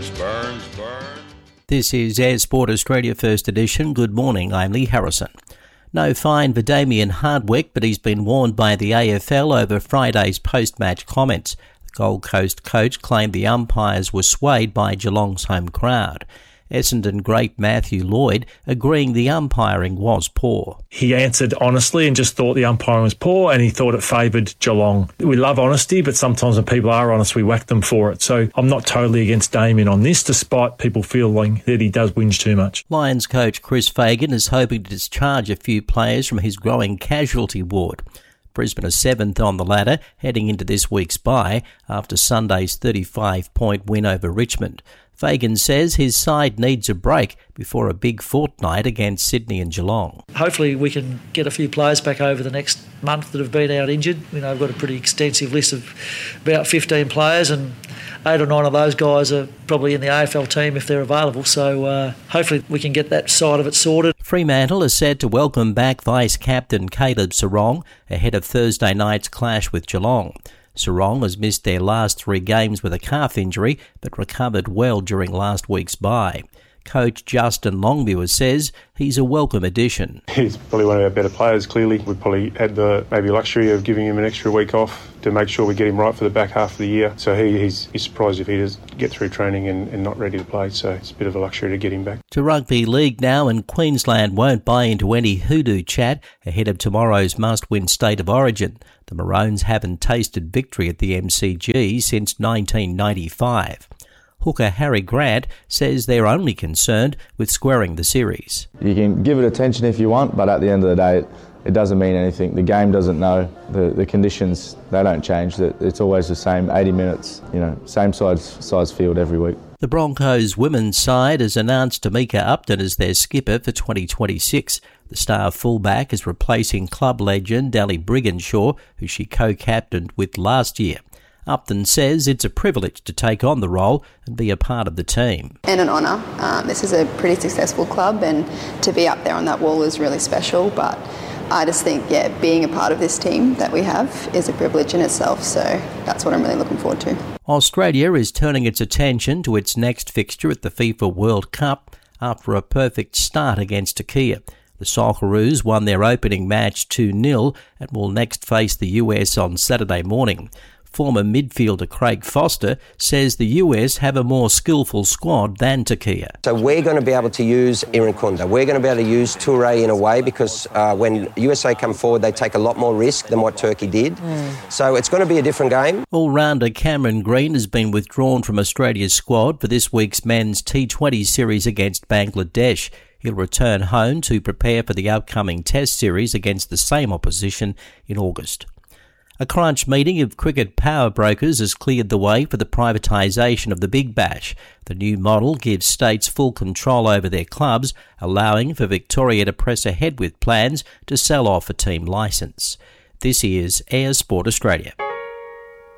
This is Air Sport Australia First Edition. Good morning, I'm Lee Harrison. No fine for Damien Hardwick, but he's been warned by the AFL over Friday's post-match comments. The Gold Coast coach claimed the umpires were swayed by Geelong's home crowd. Essendon great Matthew Lloyd agreeing the umpiring was poor. He answered honestly and just thought the umpiring was poor, and he thought it favoured Geelong. We love honesty, but sometimes when people are honest, we whack them for it. So I'm not totally against Damien on this, despite people feeling that he does whinge too much. Lions coach Chris Fagan is hoping to discharge a few players from his growing casualty ward. Brisbane are 7th on the ladder, heading into this week's bye after Sunday's 35-point win over Richmond. Fagan says his side needs a break before a big fortnight against Sydney and Geelong. Hopefully we can get a few players back over the next month that have been out injured. You know, I've got a pretty extensive list of about 15 players, and 8 or 9 of those guys are probably in the AFL team if they're available. So hopefully we can get that side of it sorted. Fremantle is said to welcome back vice-captain Caleb Serong ahead of Thursday night's clash with Geelong. Serong has missed their last 3 games with a calf injury, but recovered well during last week's bye. Coach Justin Longmuir says he's a welcome addition. He's probably one of our better players, clearly. We've probably had the luxury of giving him an extra week off to make sure we get him right for the back half of the year. So he's surprised if he does get through training and not ready to play. So it's a bit of a luxury to get him back. To rugby league now, and Queensland won't buy into any hoodoo chat ahead of tomorrow's must-win State of Origin. The Maroons haven't tasted victory at the MCG since 1995. Hooker Harry Grant says they're only concerned with squaring the series. You can give it attention if you want, but at the end of the day, it doesn't mean anything. The game doesn't know. The conditions, they don't change. It's always the same, 80 minutes, same size field every week. The Broncos women's side has announced Tamika Upton as their skipper for 2026. The star fullback is replacing club legend Ali Brigginshaw, who she co-captained with last year. Upton says it's a privilege to take on the role and be a part of the team. And an honour. This is a pretty successful club, and to be up there on that wall is really special, but I just think, being a part of this team that we have is a privilege in itself, so that's what I'm really looking forward to. Australia is turning its attention to its next fixture at the FIFA World Cup after a perfect start against Turkey. The Socceroos won their opening match 2-0 and will next face the US on Saturday morning. Former midfielder Craig Foster says the US have a more skillful squad than Turkey. So we're going to be able to use Irankunda. We're going to be able to use Toure in a way because when USA come forward, they take a lot more risk than what Turkey did. So it's going to be a different game. All-rounder Cameron Green has been withdrawn from Australia's squad for this week's men's T20 series against Bangladesh. He'll return home to prepare for the upcoming Test series against the same opposition in August. A crunch meeting of cricket power brokers has cleared the way for the privatisation of the Big Bash. The new model gives states full control over their clubs, allowing for Victoria to press ahead with plans to sell off a team licence. This is Air Sport Australia.